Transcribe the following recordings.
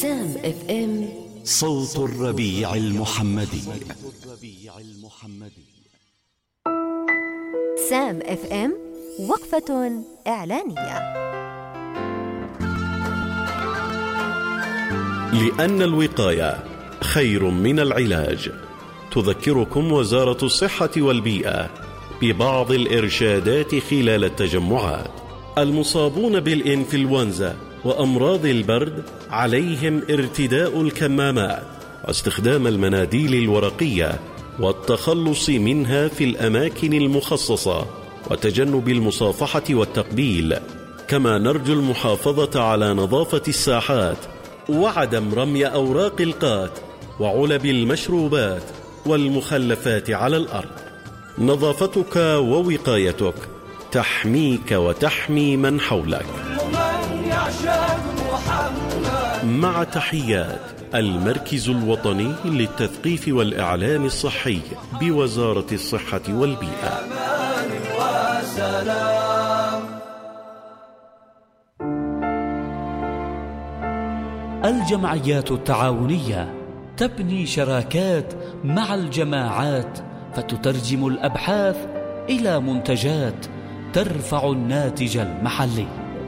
سام اف ام، صوت الربيع المحمدي. سام اف ام، وقفة إعلانية. لأن الوقاية خير من العلاج، تذكركم وزارة الصحة والبيئة ببعض الإرشادات خلال التجمعات. المصابون بالإنفلونزا وأمراض البرد عليهم ارتداء الكمامات واستخدام المناديل الورقية والتخلص منها في الأماكن المخصصة وتجنب المصافحة والتقبيل. كما نرجو المحافظة على نظافة الساحات وعدم رمي أوراق القات وعلب المشروبات والمخلفات على الأرض. نظافتك ووقايتك تحميك وتحمي من حولك. مع تحيات المركز الوطني للتثقيف والإعلام الصحي بوزارة الصحة والبيئة. الجمعيات التعاونية تبني شراكات مع الجماعات فتترجم الأبحاث إلى منتجات ترفع الناتج المحلي.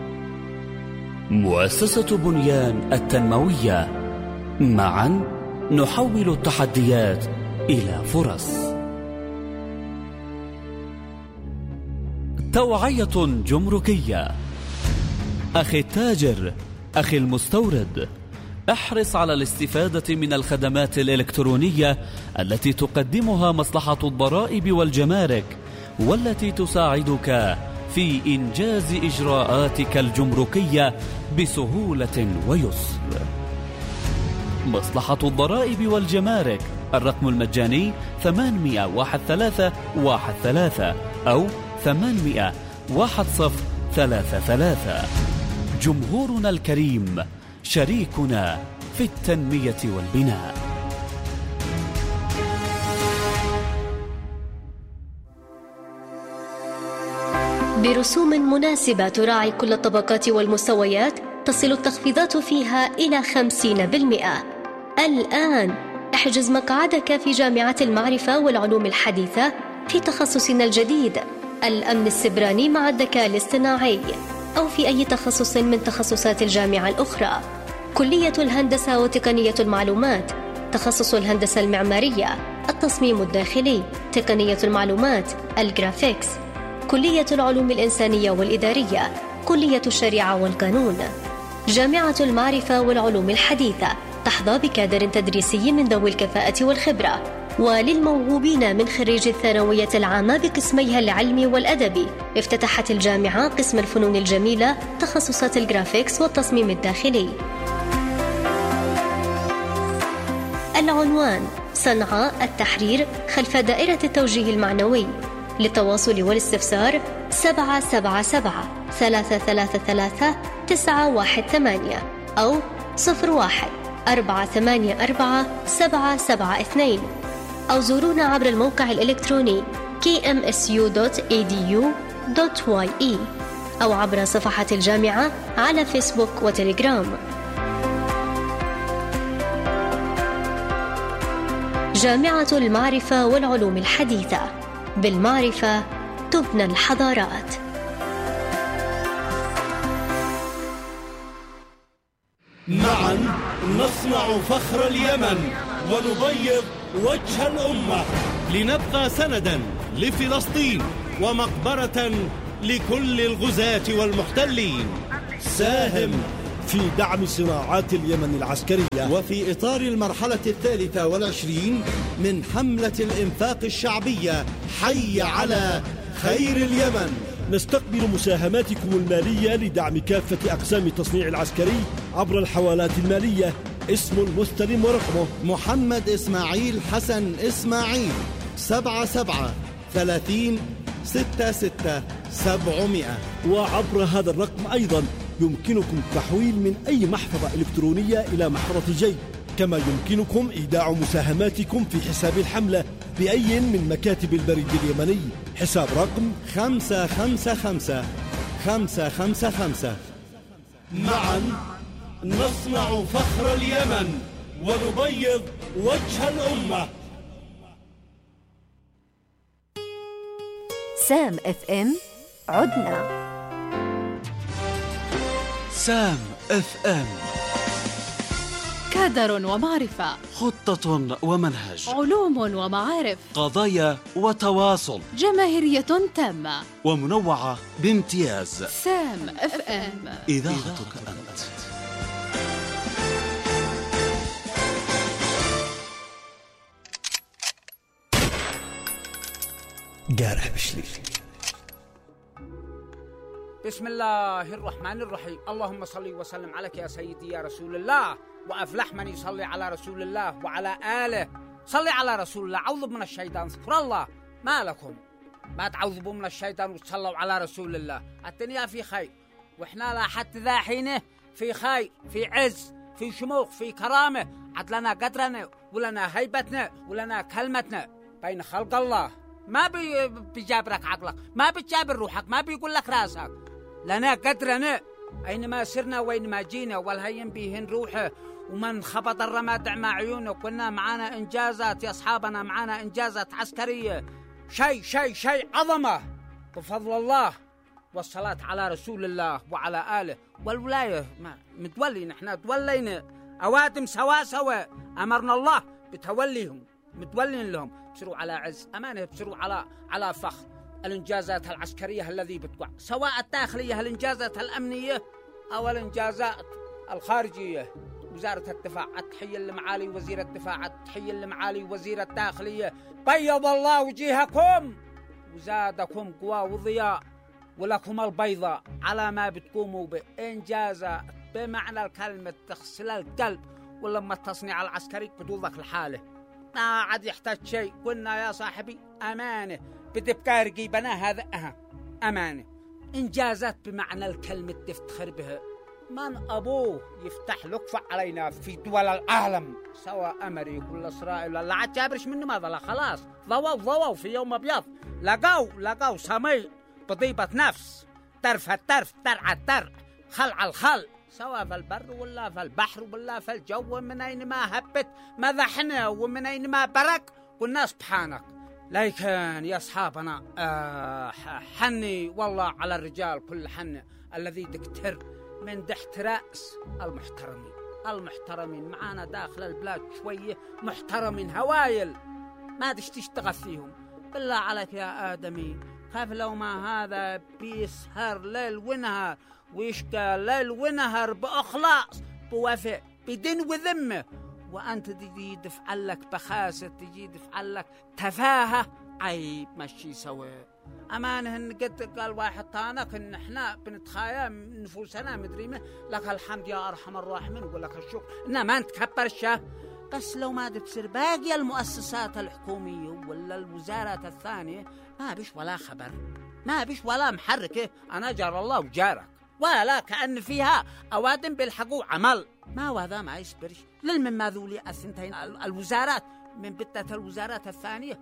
مؤسسة بنيان التنموية، معا نحول التحديات إلى فرص. توعية جمركية. أخي التاجر، أخي المستورد، احرص على الاستفادة من الخدمات الإلكترونية التي تقدمها مصلحة الضرائب والجمارك، والتي تساعدك في إنجاز إجراءاتك الجمركية بسهولة ويسر. مصلحة الضرائب والجمارك، الرقم المجاني 800-13-13 أو 800-1033. جمهورنا الكريم، شريكنا في التنمية والبناء. برسوم مناسبة تراعي كل الطبقات والمستويات، تصل التخفيضات فيها إلى 50%. الآن احجز مقعدك في جامعة المعرفة والعلوم الحديثة في تخصصنا الجديد الأمن السبراني مع الذكاء الاصطناعي، أو في أي تخصص من تخصصات الجامعة الأخرى. كلية الهندسة وتقنية المعلومات، تخصص الهندسة المعمارية، التصميم الداخلي، تقنية المعلومات، الجرافيكس. كلية العلوم الإنسانية والإدارية، كلية الشريعة والقانون. جامعة المعرفة والعلوم الحديثة تحظى بكادر تدريسي من ذوي الكفاءة والخبرة. وللموهوبين من خريج الثانوية العامة بقسميها العلمي والأدبي، افتتحت الجامعة قسم الفنون الجميلة، تخصصات الجرافيكس والتصميم الداخلي. العنوان: صنعاء التحرير خلف دائرة التوجيه المعنوي. للتواصل والاستفسار 777-333-918 أو 01-484-772 أو زورونا عبر الموقع الإلكتروني kmsu.edu.ye أو عبر صفحة الجامعة على فيسبوك وتليجرام. جامعة المعرفة والعلوم الحديثة، بالمعرفة تبنى الحضارات. معا نصنع فخر اليمن ونبيض وجه الأمة، لنبقى سندا لفلسطين ومقبرة لكل الغزاة والمحتلين. ساهم في دعم صناعات اليمن العسكرية، وفي إطار المرحلة 23 من حملة الإنفاق الشعبية حي على خير اليمن. نستقبل مساهماتكم المالية لدعم كافة أقسام التصنيع العسكري عبر الحوالات المالية. اسم المستلم ورقمه: محمد إسماعيل حسن إسماعيل، 77-30-66-700. وعبر هذا الرقم أيضا يمكنكم التحويل من أي محفظة إلكترونية إلى محفظة جيب. كما يمكنكم إيداع مساهماتكم في حساب الحملة بأي من مكاتب البريد اليمني. حساب رقم 555-555. معا نصنع فخر اليمن ونبيض وجه الأمة. سام اف ام عدنا. سام اف ام، كادر ومعرفة، خطة ومنهج، علوم ومعارف، قضايا وتواصل، جماهيرية تامة ومنوعة بامتياز. سام اف ام، إذاعتك أنت. قارح بشلي. بسم الله الرحمن الرحيم. اللهم صل وسلم عليك يا سيدي يا رسول الله، وأفلح من يصلي على رسول الله وعلى آله. صلي على رسول الله. عوذ من الشيطان. ذكر الله. ما لكم ما تعوذوا من الشيطان وتصلوا على رسول الله؟ الدنيا في خير، وإحنا لا حتى ذا حينه في خير، في عز، في شموخ، في كرامة. عد لنا قدرنا ولنا هيبتنا ولنا كلمتنا بين خلق الله. ما بيجابرك عقلك، ما بيجابر روحك، ما بيقول لك راسك. لنا قدرنا أينما سرنا وينما جينا، والهين بيهن روحه. ومن خبط الرمادع مع عيونه. كنا معانا إنجازات يا أصحابنا، معانا إنجازات عسكرية، شيء عظمة بفضل الله. والصلاة على رسول الله وعلى آله. والولاية متولي، نحن تولينا أوادم سوا. أمرنا الله بتوليهم، متولين لهم. بصروا على عز أمانة، بصروا على فخر. الإنجازات العسكرية الذي بتقع، سواء الداخلية الإنجازات الأمنية أو الإنجازات الخارجية. وزارة الدفاع التحية لمعالي وزير الدفاع، التحية لمعالي وزير الداخلية. بيض الله وجيهكم وزادكم قوى وضياء، ولكم البيضاء على ما بتقوموا بإنجازات بمعنى الكلمة تغسل القلب. ولما التصنيع العسكري قدوضك لحاله ما عاد يحتاج شيء. قلنا يا صاحبي أمانة بتبقى رقيبنا، هذا أمانة. إنجازات بمعنى الكلمة تفتخر بها. من أبوه يفتح لكفة علينا في دول العالم، سواء أمريكا ولا إسرائيل ولا عاد جابرش منه ماذا. لا خلاص ضووا في يوم أبيض. لقوا سمي بطيبة نفس، ترف الترف، ترع الترع، خلع الخل، سواء في البر ولا في البحر ولا في الجو. من أين ما هبت مذحنا ومن أين ما برك قلنا سبحانك. لكن يا أصحابنا حني والله على الرجال كل حني الذي دكتر من تحت رأس المحترمين معانا داخل البلاد شوية محترمين هوايل ما تشتغل فيهم. بالله عليك يا آدمي، خاف لو ما هذا بيسهر ليل ونهار ويشكى ليل ونهار بإخلاص بوفاء بدين وذمة، وأنت تجي يدفع لك بخاسة، تجي يدفع لك تفاهة. عيب ماشي سوا. أمانة إن قد قال واحد طانك إن إحنا بنتخايا نفوسنا مدري ما. لك الحمد يا أرحم الراحمين ولك الشكر إنما ما نتكبر الشاه. بس لو ما تصير باقي المؤسسات الحكومية ولا الوزارات الثانية ما بيش ولا خبر، ما بيش ولا محركة. أنا جار الله وجارك، ولا كأن فيها أوادم بيلحقوا عمل. ما وهذا ما يصبرش للمن ما ذولي الثنتين الوزارات من بتة الوزارات الثانية.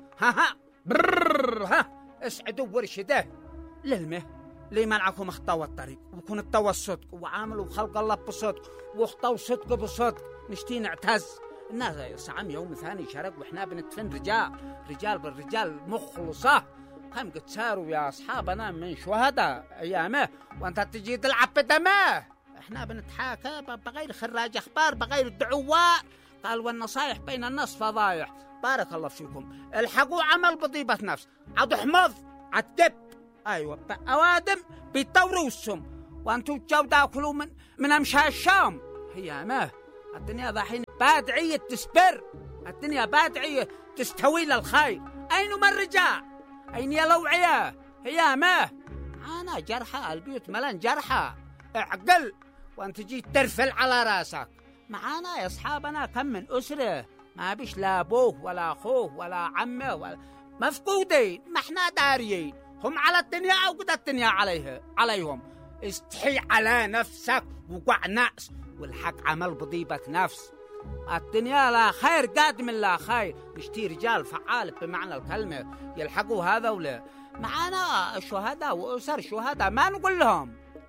ها اسعدوا ورشده للمه لي منعكم اخطوا الطريق وكون اخطوا الصدق وعاملوا خلق الله بصدق واخطوا صدق بصدق. نشتي نعتز الناس يسعم يوم ثاني شرق واحنا بنتفن رجال بالرجال مخلصة. هم قد ساروا يا أصحابنا من شهداء أيامه وأنت تجي تلعب بدمه. إحنا بنتحاكى بغير خراج أخبار بغير دعوات. قال والنصايح بين الناس فضايح. بارك الله فيكم. الحقوا عمل بطيبة نفس عد حمض عد دب. أيوة أوادم بيتطوروا السم وأنتوا تجاو تاكلوا من أمشاء الشام. هي ما الدنيا ضحين بادعية تسبر، الدنيا بادعية تستوي للخير. أين من الرجال؟ أين يا لوعية؟ هي ما أنا جرحى البيوت ملان جرحى. اعقل وأنت جيت ترفل على راسك. معانا يا أصحابنا كم من أسرة ما بيش لا أبوه ولا أخوه ولا عمه ولا مفقودين. ما احنا داريين هم على الدنيا أو قد الدنيا عليهم. استحي على نفسك وقع ناس والحق عمل بضيبة نفس. الدنيا لا خير قادم لا خير. نشتي رجال فعال بمعنى الكلمة يلحقوا هذا ولا. معانا الشهداء وأسر شهداء ما نقول لهم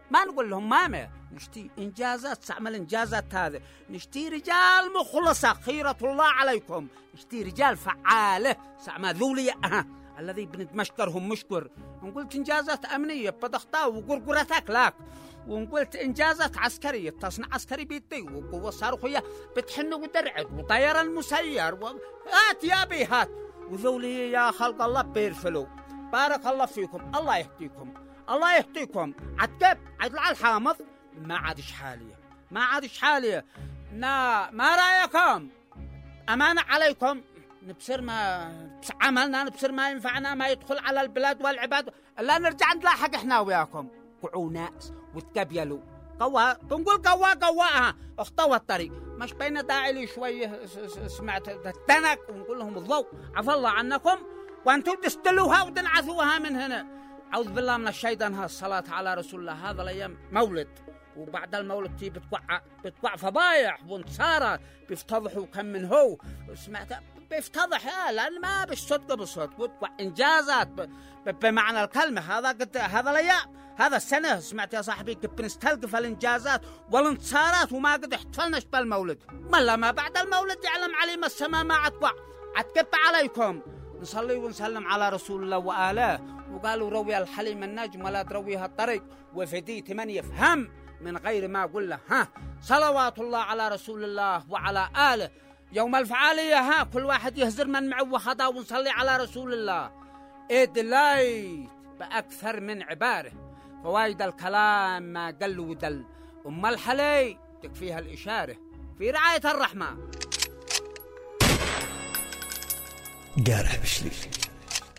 ما نقول لهم ماما، نشتي إنجازات، تعمل إنجازات هذه، نشتي رجال مخلصة خيرة الله عليكم، نشتي رجال فعالة سعما ذولي الذي بنتمشكرهم مشكر. ونقولت إنجازات أمنية بدخطاء وقرقرة أكلاك، ونقولت إنجازات عسكرية تصنع عسكري بيدي وقوة صاروخية بتحن ودرعت وطيرا مسير هات يا بي هات. وذولي يا خلق الله بيرفلوا. بارك الله فيكم، الله يهديكم الله يهديكم. عتكب عدل الحامض ما عادش حالية، ما عادش حالية. ما رأيكم؟ أمانة عليكم نبصر ما عملنا، نبصر ما ينفعنا، ما يدخل على البلاد والعباد، لا نرجع نلاحق احنا وياكم. قعوا ناس وتقبلوا قوا، بنقول قوا اخطوا الطريق. مش بين داعي لي شويه سمعت التنك ونقول لهم الضوء عفى الله عنكم وانتم تستلوها وتنعثوها من هنا. اعوذ بالله من الشيطان. الصلاه على رسول الله. هذا الايام مولد، وبعد المولد تي بتقع فضايح وانتصارات، بيفتضحوا كم من هو سمعت بيفتضح لان ما بالصدق بالصدق، وتقع انجازات بمعنى الكلمه. هذا الايام، هذا السنه سمعت يا صاحبي بنستلقف الانجازات والانتصارات وما قد احتفلناش بالمولد. ما بعد المولد يعلم عليم السماء ما عتقع عتكب عليكم. نصلي ونسلم على رسول الله وآله. وقالوا روي الحليم النجم ولا ترويها الطريق، وفديت من يفهم من غير ما أقول له. صلوات الله على رسول الله وعلى آله. يوم الفعالية كل واحد يهزر من معه وخطا، ونصلي على رسول الله. إدلايت بأكثر من عبارة، فوايد الكلام ما قل ودل، أم الحلي تكفيها الإشارة. في رعاية الرحمن. قارح بشلي